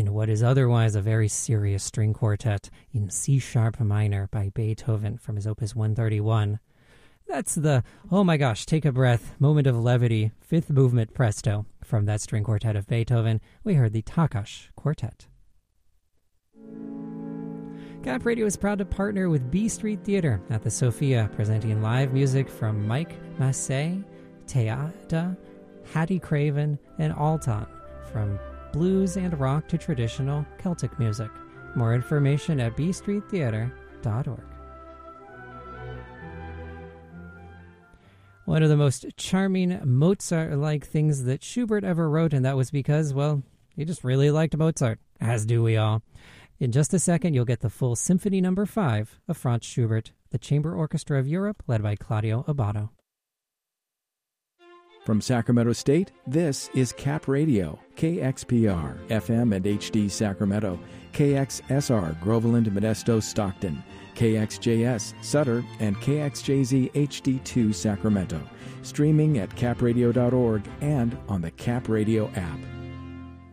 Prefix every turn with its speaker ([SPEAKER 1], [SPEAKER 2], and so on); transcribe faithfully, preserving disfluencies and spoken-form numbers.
[SPEAKER 1] in what is otherwise a very serious string quartet in C-sharp minor by Beethoven from his Opus one thirty-one. That's the, oh my gosh, take a breath, moment of levity, fifth movement presto from that string quartet of Beethoven. We heard the Takács Quartet. Cap Radio is proud to partner with B Street Theater at the Sophia, presenting live music from Mike Massey, Teada, Hattie Craven, and Alton, from blues and rock to traditional Celtic music. More information at b street theater dot org. One of the most charming Mozart-like things that Schubert ever wrote, and that was because, well, he just really liked Mozart, as do we all. In just a second, you'll get the full Symphony Number five of Franz Schubert, the Chamber Orchestra of Europe, led by Claudio Abbado.
[SPEAKER 2] From Sacramento State, this is Cap Radio, K X P R, F M and H D Sacramento, K X S R, Groveland, Modesto, Stockton, K X J S, Sutter, and K X J Z H D two Sacramento. Streaming at cap radio dot org and on the Cap Radio app.